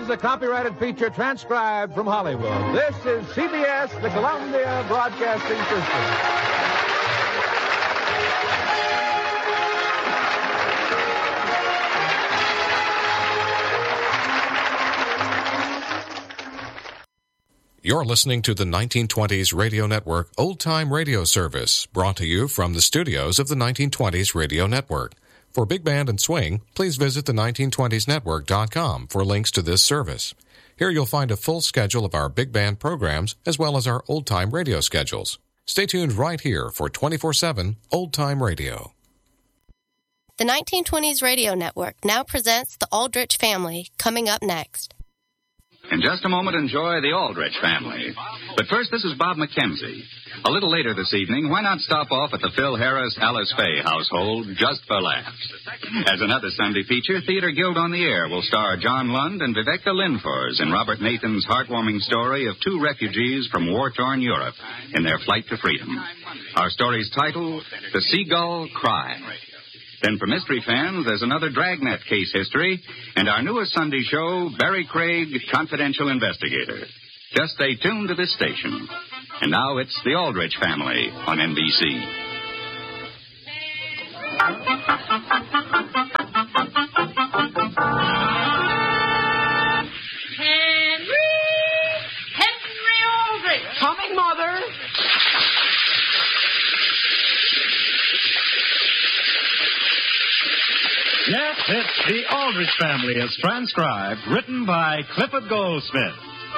is a copyrighted feature transcribed from Hollywood. This is CBS, the Columbia Broadcasting System. You're listening to the 1920s Radio Network Old Time Radio Service, brought to you from the studios of the 1920s Radio Network. For Big Band and Swing, please visit the 1920snetwork.com for links to this service. Here you'll find a full schedule of our Big Band programs, as well as our Old Time Radio schedules. Stay tuned right here for 24/7 Old Time Radio. The 1920s Radio Network now presents The Aldrich Family, coming up next. In just a moment, enjoy the Aldrich Family. But first, this is Bob McKenzie. A little later this evening, why not stop off at the Phil Harris Alice Faye household just for laughs? As another Sunday feature, Theater Guild on the Air will star John Lund and Viveka Lindfors in Robert Nathan's heartwarming story of two refugees from war-torn Europe in their flight to freedom. Our story's title, The Seagull Cry. Then for mystery fans, there's another Dragnet case history and our newest Sunday show, Barry Craig, Confidential Investigator. Just stay tuned to this station. And now it's the Aldrich Family on NBC. Henry Aldrich! Coming, Mother! Yes, it's The Aldrich Family as transcribed, written by Clifford Goldsmith.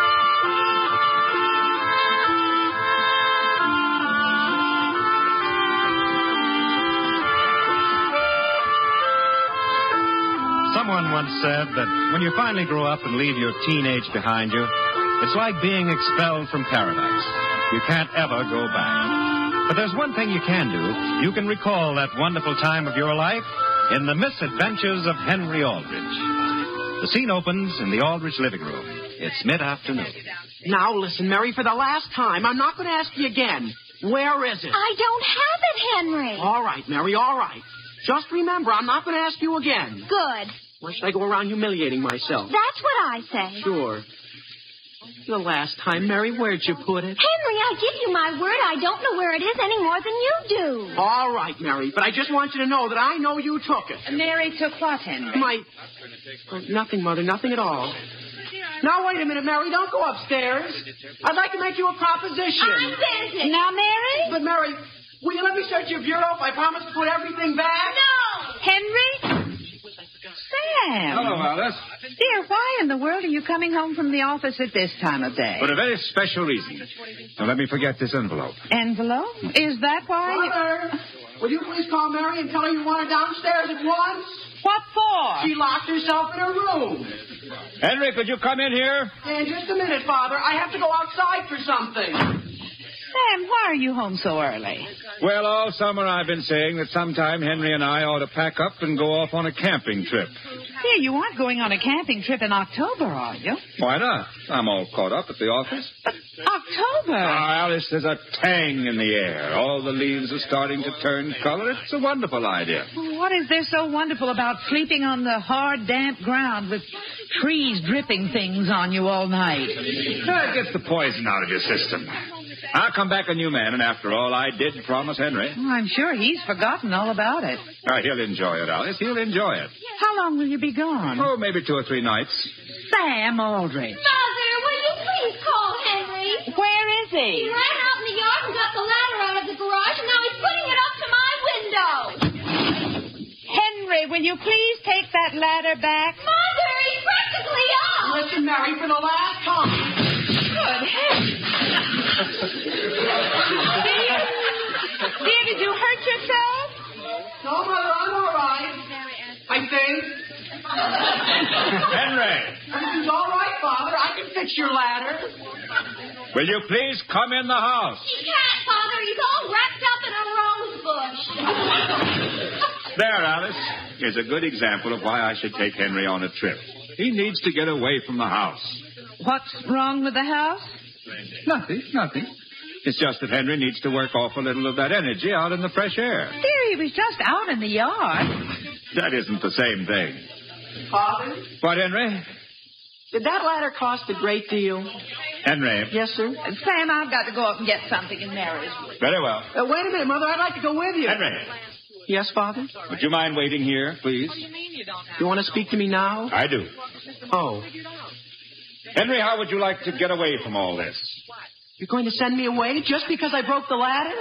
Someone once said that when you finally grow up and leave your teenage behind you, it's like being expelled from paradise. You can't ever go back. But there's one thing you can do. You can recall that wonderful time of your life in the misadventures of Henry Aldrich. The scene opens in the Aldrich living room. It's mid-afternoon. Now listen, Mary, for the last time, I'm not going to ask you again. Where is it? I don't have it, Henry. All right, Mary, all right. Just remember, I'm not going to ask you again. Good. Why should I go around humiliating myself? That's what I say. Sure. The last time, Mary, where'd you put it? Henry, I give you my word I don't know where it is any more than you do. All right, Mary, but I just want you to know that I know you took it. Mary took what, Henry? Nothing, Mother, nothing at all. Now, wait a minute, Mary, don't go upstairs. I'd like to make you a proposition. I'm busy. Now, Mary? But, Mary, will you let me search your bureau if I promise to put everything back? No! Henry? Sam! Hello, Alice. Dear, why in the world are you coming home from the office at this time of day? For a very special reason. Now, let me forget this envelope. Envelope? Is that why? Mother, will you please call Mary and tell her you want her downstairs at once? What for? She locked herself in her room. Henry, could you come in here? In just a minute, Father. I have to go outside for something. Sam, why are you home so early? Well, all summer I've been saying that sometime Henry and I ought to pack up and go off on a camping trip. Dear, you aren't going on a camping trip in October, are you? Why not? I'm all caught up at the office. But October? Alice, there's a tang in the air. All the leaves are starting to turn color. It's a wonderful idea. What is there so wonderful about sleeping on the hard, damp ground with trees dripping things on you all night? That gets the poison out of your system. I'll come back a new man, and after all, I did promise Henry. Oh, I'm sure he's forgotten all about it. He'll enjoy it, Alice. He'll enjoy it. How long will you be gone? Oh, maybe 2 or 3 nights. Sam Aldrich. Mother, will you please call Henry? Where is he? He ran out in the yard and got the ladder out of the garage, and now he's putting it up to my window. Henry, will you please take that ladder back? Mother, he's practically up. Listen, Mary, for the last time. Good heavens. Dear, did you hurt yourself? No, Mother, I'm all right. I think. Henry! Everything's all right, Father. I can fix your ladder. Will you please come in the house? He can't, Father. He's all wrapped up in a rose bush. There, Alice. Here's a good example of why I should take Henry on a trip. He needs to get away from the house. What's wrong with the house? Nothing. It's just that Henry needs to work off a little of that energy out in the fresh air. Dear, he was just out in the yard. That isn't the same thing. Father? What, Henry? Did that ladder cost a great deal? Henry. Yes, sir? Sam, I've got to go up and get something in Mary's room. Very well. Wait a minute, Mother. I'd like to go with you. Henry, Yes, Father? would you mind waiting here, please? You want to speak to me now? I do. Oh. Henry, how would you like to get away from all this? You're going to send me away just because I broke the ladder?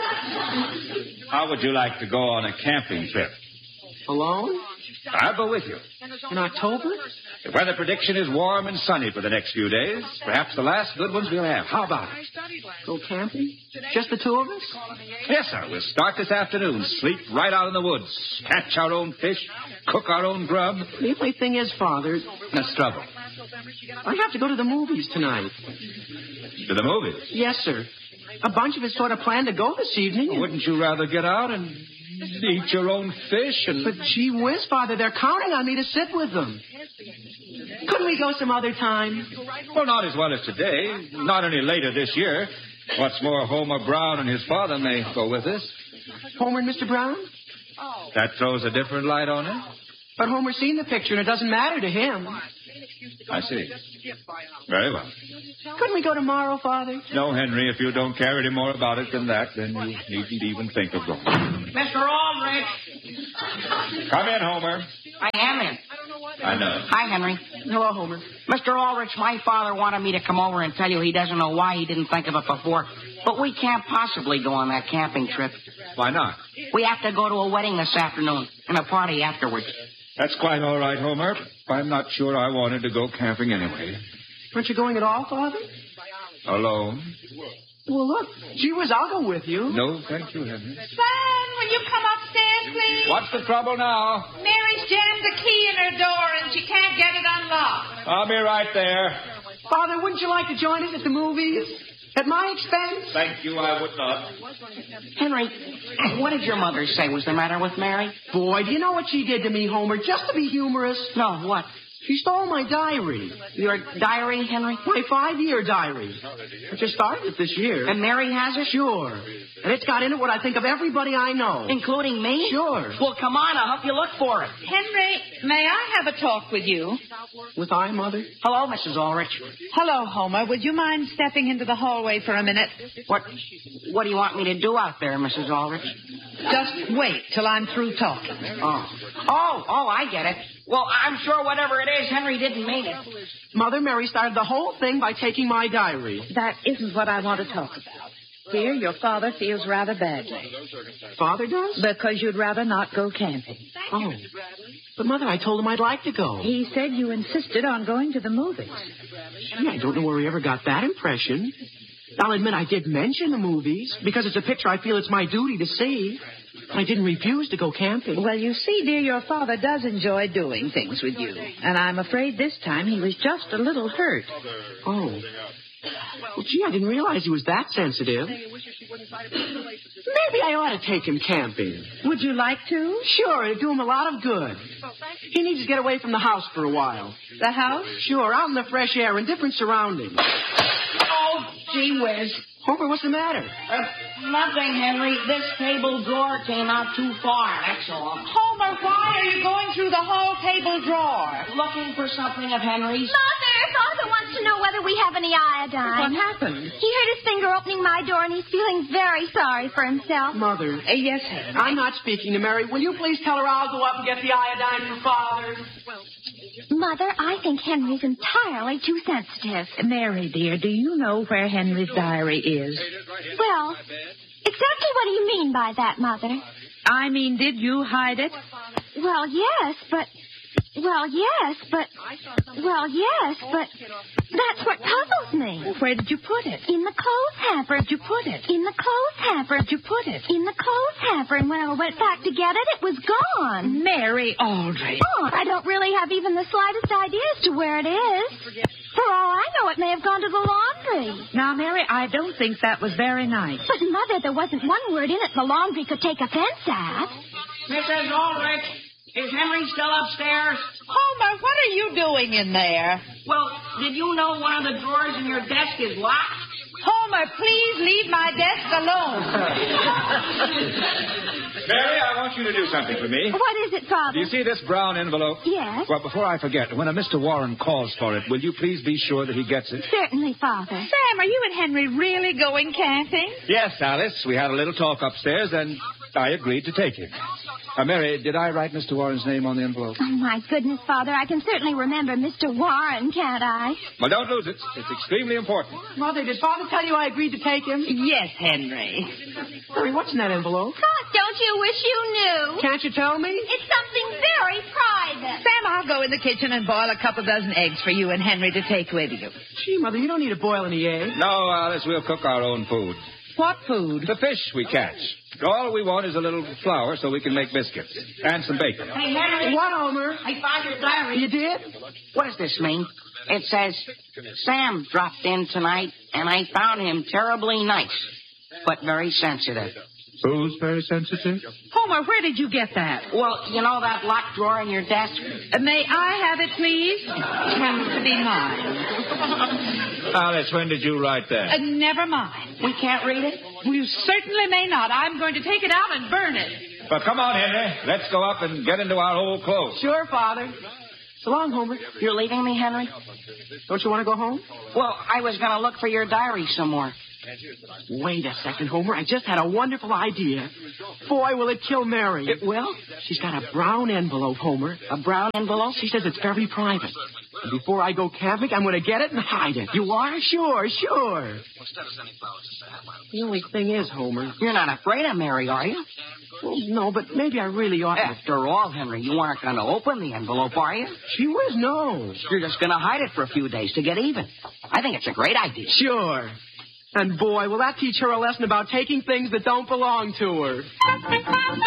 How would you like to go on a camping trip? Alone? I'll go with you. In October? The weather prediction is warm and sunny for the next few days. Perhaps the last good ones we'll have. How about it? Go camping? Just the two of us? Yes, sir. We'll start this afternoon. Sleep right out in the woods. Catch our own fish. Cook our own grub. The only thing is, Father, Let's struggle. I have to go to the movies tonight. To the movies. Yes, sir. A bunch of us sort of planned to go this evening. Wouldn't you rather get out and eat your own fish and... But gee whiz, Father, they're counting on me to sit with them. Couldn't we go some other time? Well, not as well as today. Not any later this year. What's more, Homer Brown and his father may go with us. Homer and Mr. Brown? That throws a different light on it. But Homer's seen the picture and it doesn't matter to him. I see. Very well. Couldn't we go tomorrow, Father? No, Henry, if you don't care any more about it than that, then you needn't even think of going. Mr. Aldrich. Come in, Homer. I am in. I know. Hi, Henry. Hello, Homer. Mr. Aldrich, my father wanted me to come over and tell you he doesn't know why he didn't think of it before. But we can't possibly go on that camping trip. Why not? We have to go to a wedding this afternoon and a party afterwards. That's quite all right, Homer. I'm not sure I wanted to go camping anyway. Aren't you going at all, Father? Alone? Well, look, gee whiz, I'll go with you. No, thank you, Henry. Son, will you come upstairs, please? What's the trouble now? Mary's jammed the key in her door and she can't get it unlocked. I'll be right there. Father, wouldn't you like to join us at the movies? At my expense? Thank you, I would not. Henry, what did your mother say was the matter with Mary? Boy, do you know what she did to me, Homer, just to be humorous? No, what? She stole my diary. Your diary, Henry? My 5-year diary. I just started it this year. And Mary has it? Sure. And it's got in it what I think of everybody I know. Including me? Sure. Well, come on, I'll help you look for it. Henry, may I have a talk with you? With I, Mother? Hello, Mrs. Ulrich. Hello, Homer. Would you mind stepping into the hallway for a minute? What do you want me to do out there, Mrs. Ulrich? Just wait till I'm through talking. Oh, I get it. Well, I'm sure whatever it is, Henry didn't mean it. Mother, Mary started the whole thing by taking my diary. That isn't what I want to talk about. Dear, your father feels rather badly. Father does? Because you'd rather not go camping. Oh. But, Mother, I told him I'd like to go. He said you insisted on going to the movies. Gee, I don't know where he ever got that impression. I'll admit I did mention the movies, because it's a picture I feel it's my duty to see. I didn't refuse to go camping. Well, you see, dear, your father does enjoy doing things with you. And I'm afraid this time he was just a little hurt. Oh. Well, gee, I didn't realize he was that sensitive. Maybe I ought to take him camping. Would you like to? Sure, it'd do him a lot of good. He needs to get away from the house for a while. The house? Sure, out in the fresh air and different surroundings. Oh, gee whiz. Homer, what's the matter? Nothing, Henry. This table drawer came out too far, that's all. Homer, why are you going through the whole table drawer? Looking for something of Henry's. Mother, Father wants to know whether we have any iodine. What happened? He hurt his finger opening my door, and he's feeling very sorry for himself. Mother. Yes, Henry. I'm not speaking to Mary. Will you please tell her I'll go up and get the iodine for Father? Mother, I think Henry's entirely too sensitive. Mary, dear, do you know where Henry's diary is? Well, exactly what do you mean by that, Mother? I mean, did you hide it? Well, yes, but that's what puzzles me. Where did you put it? In the clothes hamper. Where'd you put it? In the clothes hamper. Where'd you put it? In the clothes hamper, and when I went back to get it, it was gone. Mary Aldrich. Oh, I don't really have even the slightest idea as to where it is. For all I know, it may have gone to the laundry. Now, Mary, I don't think that was very nice. But, Mother, there wasn't one word in it the laundry could take offense at. Mrs. Ulrich, is Henry still upstairs? Homer, what are you doing in there? Well, did you know one of the drawers in your desk is locked? Homer, please leave my desk alone. Mary, I want you to do something for me. What is it, Father? Do you see this brown envelope? Yes. Well, before I forget, when a Mr. Warren calls for it, will you please be sure that he gets it? Certainly, Father. Sam, are you and Henry really going camping? Yes, Alice. We had a little talk upstairs, and I agreed to take him. Mary, did I write Mr. Warren's name on the envelope? Oh, my goodness, Father. I can certainly remember Mr. Warren, can't I? Well, don't lose it. It's extremely important. Mother, did Father tell you I agreed to take him? Yes, Henry. Henry, what's in that envelope? Gosh, don't you wish you knew? Can't you tell me? It's something very private. Sam, I'll go in the kitchen and boil a couple dozen eggs for you and Henry to take with you. Gee, Mother, you don't need to boil any eggs. No, Alice, we'll cook our own food. What food? The fish we catch. All we want is a little flour so we can make biscuits. And some bacon. Hey, Henry. What, Homer? I found your diary. You did? What does this mean? It says, Sam dropped in tonight, and I found him terribly nice, but very sensitive. Who's very sensitive? Homer, where did you get that? Well, you know that locked drawer in your desk? May I have it, please? Happens to be mine. Alice, when did you write that? Never mind. We can't read it? You certainly may not. I'm going to take it out and burn it. Well, come on, Henry. Let's go up and get into our old clothes. Sure, Father. So long, Homer. You're leaving me, Henry? Don't you want to go home? Well, I was going to look for your diary some more. Wait a second, Homer. I just had a wonderful idea. Boy, will it kill Mary. It will? She's got a brown envelope, Homer. A brown envelope? She says it's very private. And before I go camping, I'm going to get it and hide it. You are? Sure. The only thing is, Homer... You're not afraid of Mary, are you? Well, no, but maybe I really ought to... After all, Henry, you aren't going to open the envelope, are you? Gee whiz, no. You're just going to hide it for a few days to get even. I think it's a great idea. Sure. And boy, will that teach her a lesson about taking things that don't belong to her.